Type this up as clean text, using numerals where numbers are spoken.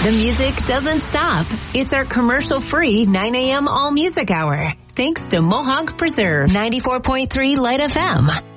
The music doesn't stop. It's our commercial-free 9 a.m. all music hour. Thanks to Mohawk Preserve 94.3 Light FM.